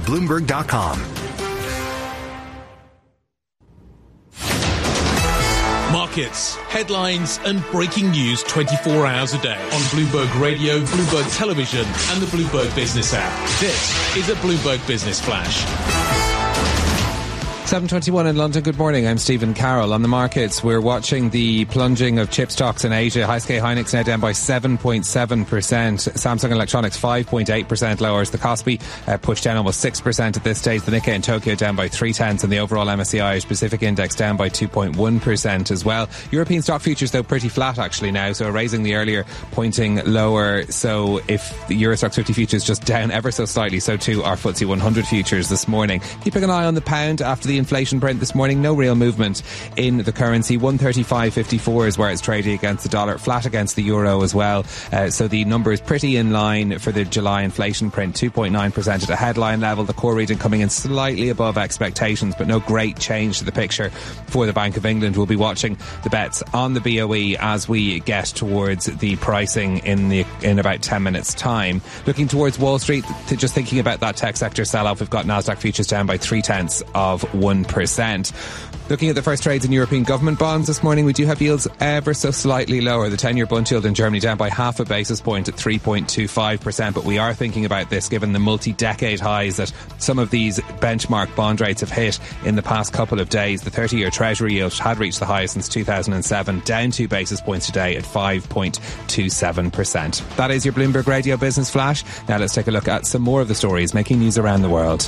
Bloomberg.com. Markets, headlines and breaking news 24 hours a day on Bloomberg Radio, Bloomberg Television and the Bloomberg Business app. This is a Bloomberg Business Flash. 7:21 in London. Good morning. I'm Stephen Carroll. On the markets, we're watching the plunging of chip stocks in Asia. SK Hynix now down by 7.7%. Samsung Electronics 5.8% lower as the Kospi pushed down almost 6% at this stage. The Nikkei in Tokyo down by 0.3, and the overall MSCI Asia Pacific Index down by 2.1% as well. European stock futures, though, pretty flat actually now. So raising the earlier, pointing lower. So if the Euro Stoxx 50 futures just down ever so slightly, so too are FTSE 100 futures this morning. Keeping an eye on the pound after the inflation print this morning. No real movement in the currency. 135.54 is where it's trading against the dollar, flat against the euro as well. So the number is pretty in line for the July inflation print, 2.9% at a headline level. The core reading coming in slightly above expectations, but no great change to the picture for the Bank of England. We'll be watching the bets on the BOE as we get towards the pricing in about 10 minutes time. Looking towards Wall Street, just thinking about that tech sector sell-off, we've got Nasdaq futures down by 0.3%. Looking at the first trades in European government bonds this morning, we do have yields ever so slightly lower. The 10-year Bund yield in Germany down by half a basis point at 3.25%, but we are thinking about this given the multi-decade highs that some of these benchmark bond rates have hit in the past couple of days. The 30-year Treasury yield had reached the highest since 2007, down 2 basis points today at 5.27%. That is your Bloomberg Radio Business Flash. Now let's take a look at some more of the stories making news around the world.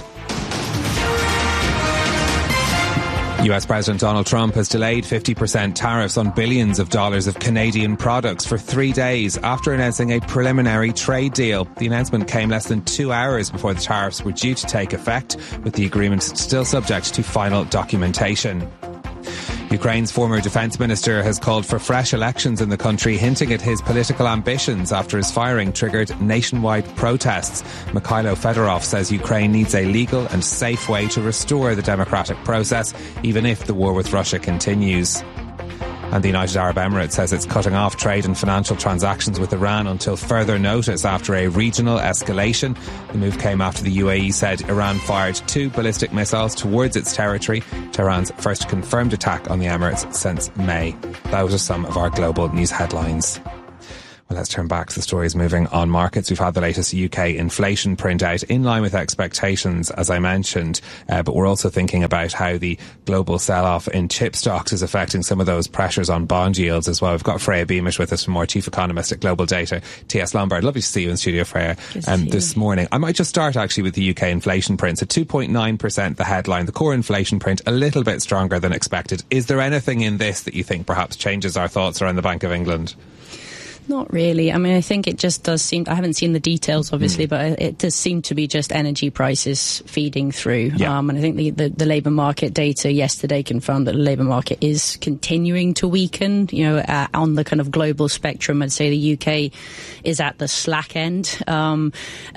US President Donald Trump has delayed 50% tariffs on billions of dollars of Canadian products for 3 days after announcing a preliminary trade deal. The announcement came less than 2 hours before the tariffs were due to take effect, with the agreement still subject to final documentation. Ukraine's former defence minister has called for fresh elections in the country, hinting at his political ambitions after his firing triggered nationwide protests. Mikhailo Fedorov says Ukraine needs a legal and safe way to restore the democratic process, even if the war with Russia continues. And the United Arab Emirates says it's cutting off trade and financial transactions with Iran until further notice after a regional escalation. The move came after the UAE said Iran fired 2 ballistic missiles towards its territory, Tehran's first confirmed attack on the Emirates since May. Those are some of our global news headlines. Well, let's turn back to the stories moving on markets. We've had the latest UK inflation printout in line with expectations, as I mentioned, but we're also thinking about how the global sell-off in chip stocks is affecting some of those pressures on bond yields as well. We've got Freya Beamish with us from our chief economist at Global Data, TS Lombard. Lovely to see you in studio, Freya, this morning. I might just start actually with the UK inflation print. So 2.9% the headline, the core inflation print a little bit stronger than expected. Is there anything in this that you think perhaps changes our thoughts around the Bank of England? Not really. I mean, I think it just does seem, I haven't seen the details obviously, but it does seem to be just energy prices feeding through. Yeah. And I think the labour market data yesterday confirmed that the labour market is continuing to weaken, on the kind of global spectrum. I'd say the UK is at the slack end. Even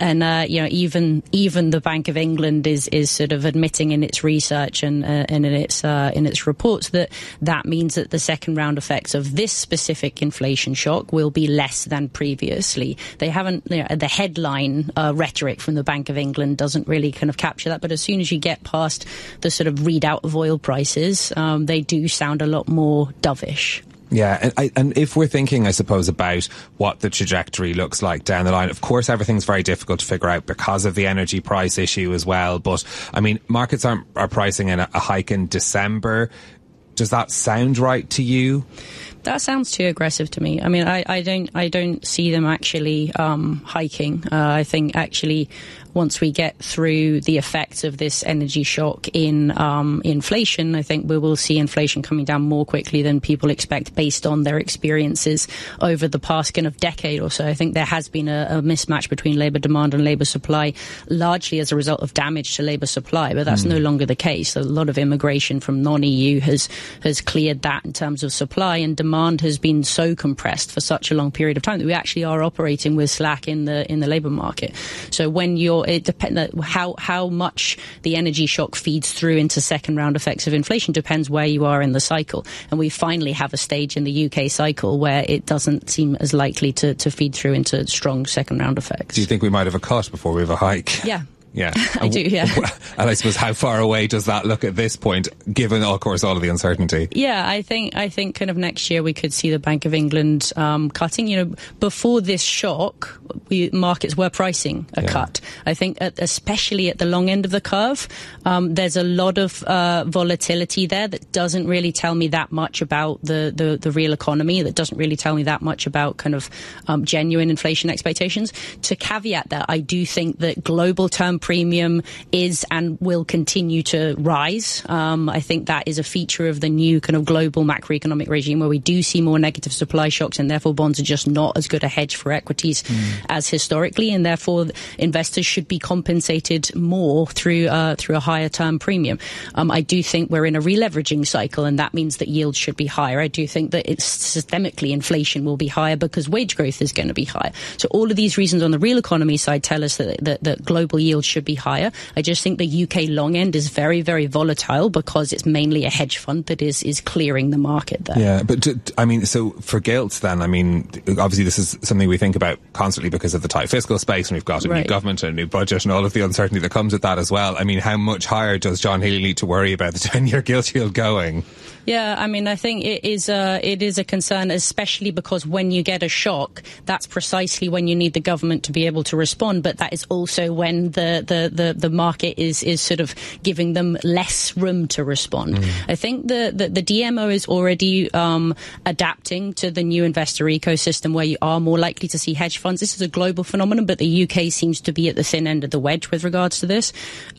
the Bank of England is sort of admitting in its research and in its reports that means that the second round effects of this specific inflation shock will be less than previously. They haven't, the headline rhetoric from the Bank of England doesn't really kind of capture that, but as soon as you get past the sort of readout of oil prices, they do sound a lot more dovish. Yeah, and if we're thinking, I suppose, about what the trajectory looks like down the line, of course, everything's very difficult to figure out because of the energy price issue as well. But, I mean, markets are pricing in a hike in December. Does that sound right to you? That sounds too aggressive to me. I mean, I don't see them actually hiking. I think actually once we get through the effects of this energy shock in inflation, I think we will see inflation coming down more quickly than people expect based on their experiences over the past kind of decade or so. I think there has been a mismatch between labour demand and labour supply, largely as a result of damage to labour supply, but that's no longer the case. A lot of immigration from non-EU has cleared that in terms of supply, and demand has been so compressed for such a long period of time that we actually are operating with slack in the labour market. So when it depends how much the energy shock feeds through into second round effects of inflation depends where you are in the cycle. And we finally have a stage in the UK cycle where it doesn't seem as likely to feed through into strong second round effects. Do you think we might have a cut before we have a hike? Yeah. Yeah. I do, yeah. And I suppose how far away does that look at this point, given, of course, all of the uncertainty? Yeah, I think kind of next year we could see the Bank of England cutting. You know, before this shock, markets were pricing a cut. I think especially at the long end of the curve, there's a lot of volatility there that doesn't really tell me that much about the real economy, that doesn't really tell me that much about kind of genuine inflation expectations. To caveat that, I do think that global term premium is and will continue to rise. I think that is a feature of the new kind of global macroeconomic regime where we do see more negative supply shocks, and therefore bonds are just not as good a hedge for equities as historically, and therefore investors should be compensated more through a higher term premium. I do think we're in a releveraging cycle, and that means that yields should be higher. I do think that systemically inflation will be higher because wage growth is going to be higher. So all of these reasons on the real economy side tell us that global yields should be higher. I just think the UK long end is very, very volatile because it's mainly a hedge fund that is clearing the market there. Yeah, but I mean, so for gilts then, I mean, obviously this is something we think about constantly because of the tight fiscal space, and we've got a new government and a new budget and all of the uncertainty that comes with that as well. I mean, how much higher does John Healy need to worry about the 10-year gilt yield going? Yeah, I mean, I think it is a concern, especially because when you get a shock, that's precisely when you need the government to be able to respond. But that is also when the market is sort of giving them less room to respond. I think the DMO is already adapting to the new investor ecosystem where you are more likely to see hedge funds. This is a global phenomenon, but the UK seems to be at the thin end of the wedge with regards to this.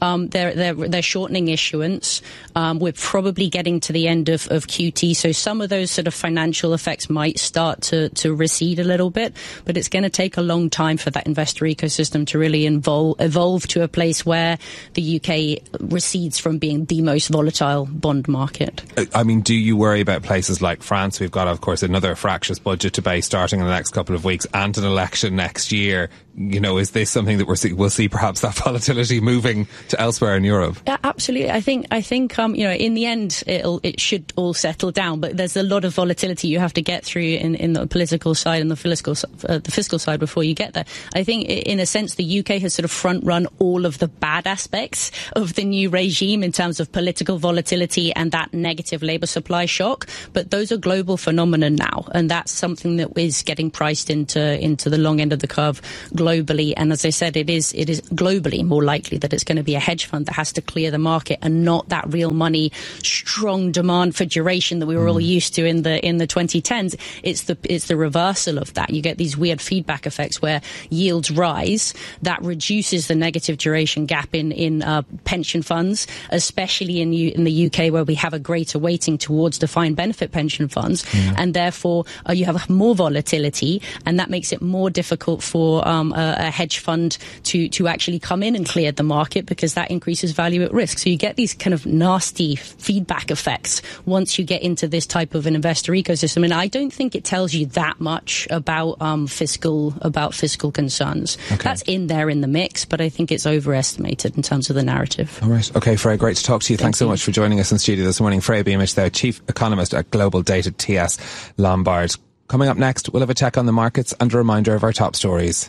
They're shortening issuance. We're probably getting to the end of QT, so some of those sort of financial effects might start to recede a little bit, but it's going to take a long time for that investor ecosystem to really evolve to a place where the UK recedes from being the most volatile bond market. I mean, do you worry about places like France? We've got, of course, another fractious budget debate starting in the next couple of weeks and an election next year. You know, is this something that we'll see perhaps that volatility moving to elsewhere in Europe? Yeah, absolutely. I think you know, in the end it should all settle down, but there's a lot of volatility you have to get through in the political side and the fiscal side before you get there. I think in a sense the UK has sort of front run all of the bad aspects of the new regime in terms of political volatility and that negative labour supply shock, but those are global phenomena now, and that's something that is getting priced into the long end of the curve globally. And as I said, it is globally more likely that it's going to be a hedge fund that has to clear the market and not that real money strong demand for duration that we were all used to in the 2010s. It's the reversal of that. You get these weird feedback effects where yields rise, that reduces the negative duration gap in pension funds, especially in the UK where we have a greater weighting towards defined benefit pension funds, and therefore you have more volatility, and that makes it more difficult for a hedge fund to actually come in and clear the market, because that increases value at risk. So you get these kind of nasty feedback effects once you get into this type of an investor ecosystem. And I don't think it tells you that much about fiscal concerns. Okay. That's in there in the mix, but I think it's overestimated in terms of the narrative. All right. Okay, Freya, great to talk to you. Thanks so much for joining us in studio this morning. Freya Beamish there, Chief Economist at Global Data TS Lombard. Coming up next, we'll have a check on the markets and a reminder of our top stories.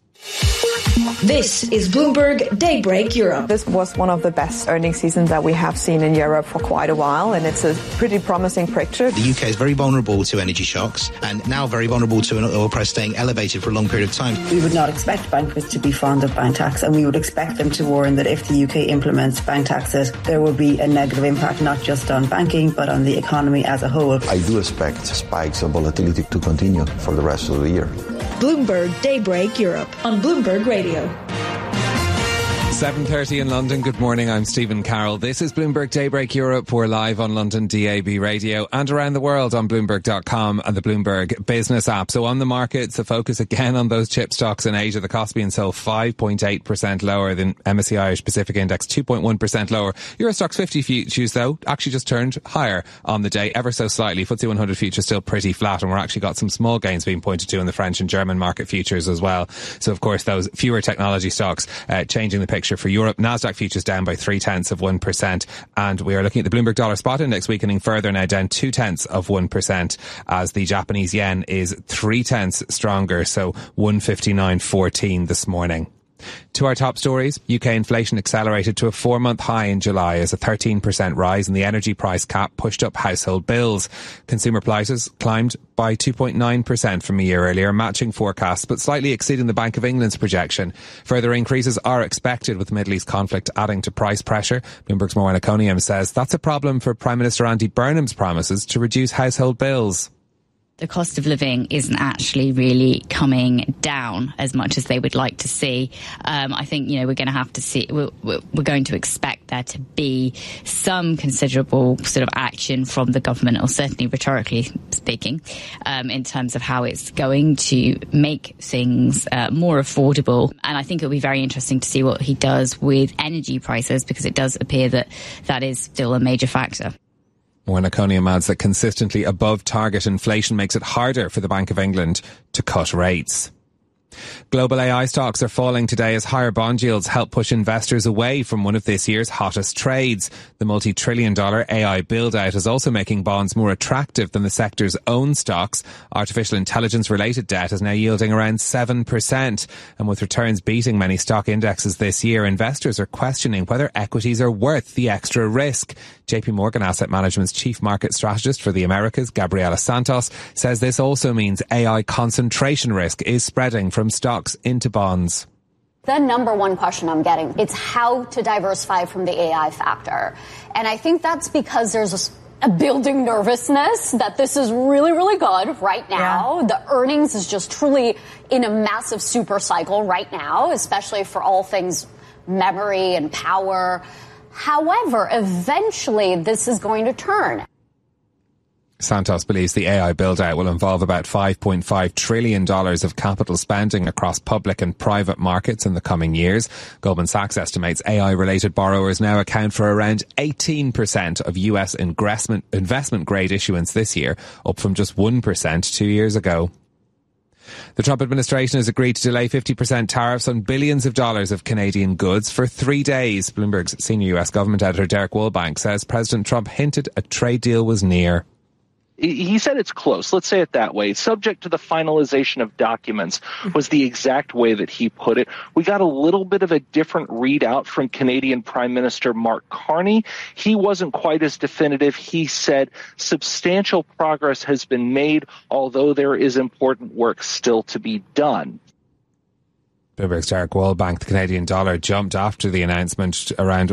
This is Bloomberg Daybreak Europe. This was one of the best earnings seasons that we have seen in Europe for quite a while, and it's a pretty promising picture. The UK is very vulnerable to energy shocks and now very vulnerable to an oil price staying elevated for a long period of time. We would not expect bankers to be fond of bank tax, and we would expect them to warn that if the UK implements bank taxes, there will be a negative impact not just on banking but on the economy as a whole. I do expect spikes of volatility to continue for the rest of the year. Bloomberg Daybreak Europe on Bloomberg Radio. 7:30 in London. Good morning, I'm Stephen Carroll. This is Bloomberg Daybreak Europe. We're live on London DAB radio and around the world on Bloomberg.com and the Bloomberg Business app. So on the markets, the focus again on those chip stocks in Asia. The Kospi and Seoul 5.8% lower than MSCI Irish Pacific Index 2.1% lower. Eurostoxx 50 futures though actually just turned higher on the day ever so slightly. FTSE 100 futures still pretty flat, and we're actually got some small gains being pointed to in the French and German market futures as well. So of course those fewer technology stocks changing the picture for Europe. Nasdaq futures down by 0.3%, and we are looking at the Bloomberg Dollar Spot Index weakening further now, down 0.2% as the Japanese yen is 0.3 stronger, so 159.14 this morning. To our top stories, UK inflation accelerated to a 4-month high in July as a 13% rise in the energy price cap pushed up household bills. Consumer prices climbed by 2.9% from a year earlier, matching forecasts but slightly exceeding the Bank of England's projection. Further increases are expected with the Middle East conflict adding to price pressure. Bloomberg's Moira Coniam says that's a problem for Prime Minister Andy Burnham's promises to reduce household bills. The cost of living isn't actually really coming down as much as they would like to see. I think, we're going to have to see, we're going to expect there to be some considerable sort of action from the government, or certainly rhetorically speaking, in terms of how it's going to make things more affordable. And I think it'll be very interesting to see what he does with energy prices, because it does appear that that is still a major factor. Moira Coniam adds that consistently above target inflation makes it harder for the Bank of England to cut rates. Global AI stocks are falling today as higher bond yields help push investors away from one of this year's hottest trades. The multi-trillion-dollar AI build-out is also making bonds more attractive than the sector's own stocks. Artificial intelligence-related debt is now yielding around 7%. And with returns beating many stock indexes this year, investors are questioning whether equities are worth the extra risk. JP Morgan Asset Management's chief market strategist for the Americas, Gabriela Santos, says this also means AI concentration risk is spreading from stocks into bonds. The number one question I'm getting, it's how to diversify from the AI factor. And I think that's because there's a building nervousness that this is really, really good right now. Yeah. The earnings is just truly in a massive super cycle right now, especially for all things memory and power. However, eventually this is going to turn. Santos believes the AI build-out will involve about $5.5 trillion of capital spending across public and private markets in the coming years. Goldman Sachs estimates AI-related borrowers now account for around 18% of US investment-grade issuance this year, up from just 1% 2 years ago. The Trump administration has agreed to delay 50% tariffs on billions of dollars of Canadian goods for 3 days. Bloomberg's senior US government editor Derek Woolbank says President Trump hinted a trade deal was near. He said it's close. Let's say it that way. Subject to the finalization of documents was the exact way that he put it. We got a little bit of a different readout from Canadian Prime Minister Mark Carney. He wasn't quite as definitive. He said substantial progress has been made, although there is important work still to be done. Bloomberg's Derek Woolbank. The Canadian dollar jumped after the announcement, around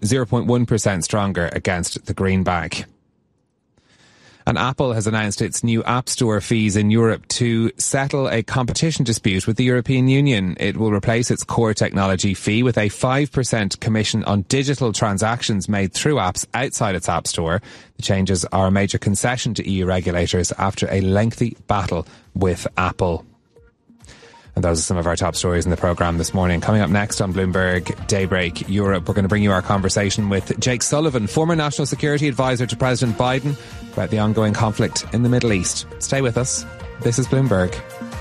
0.1% stronger against the greenback. And Apple has announced its new App Store fees in Europe to settle a competition dispute with the European Union. It will replace its core technology fee with a 5% commission on digital transactions made through apps outside its App Store. The changes are a major concession to EU regulators after a lengthy battle with Apple. And those are some of our top stories in the programme this morning. Coming up next on Bloomberg Daybreak Europe, we're going to bring you our conversation with Jake Sullivan, former National Security Advisor to President Biden, about the ongoing conflict in the Middle East. Stay with us. This is Bloomberg.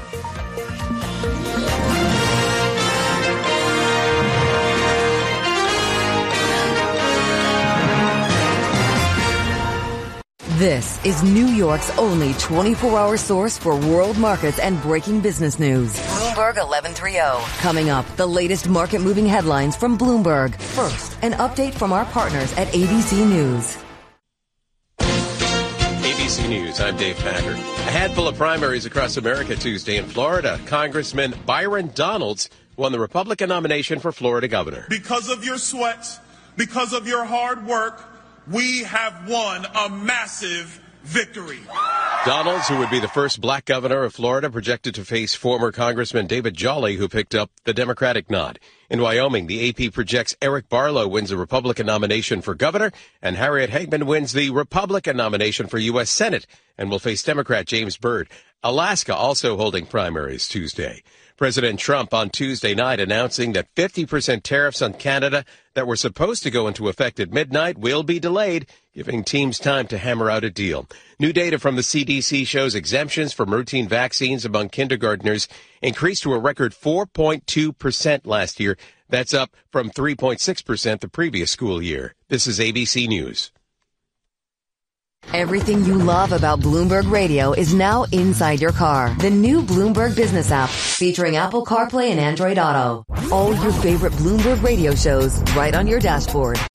This is New York's only 24-hour source for world markets and breaking business news. Bloomberg 1130. Coming up, the latest market-moving headlines from Bloomberg. First, an update from our partners at ABC News. ABC News, I'm Dave Packer. A handful of primaries across America Tuesday in Florida. Congressman Byron Donalds won the Republican nomination for Florida governor. Because of your sweat, because of your hard work, we have won a massive victory. Donalds, who would be the first black governor of Florida, projected to face former Congressman David Jolly, who picked up the Democratic nod. In Wyoming, the AP projects Eric Barlow wins the Republican nomination for governor, and Harriet Hagman wins the Republican nomination for U.S. Senate and will face Democrat James Byrd. Alaska also holding primaries Tuesday. President Trump on Tuesday night announcing that 50% tariffs on Canada that were supposed to go into effect at midnight will be delayed, giving teams time to hammer out a deal. New data from the CDC shows exemptions from routine vaccines among kindergartners increased to a record 4.2% last year. That's up from 3.6% the previous school year. This is ABC News. Everything you love about Bloomberg Radio is now inside your car. The new Bloomberg Business app featuring Apple CarPlay and Android Auto. All your favorite Bloomberg Radio shows right on your dashboard.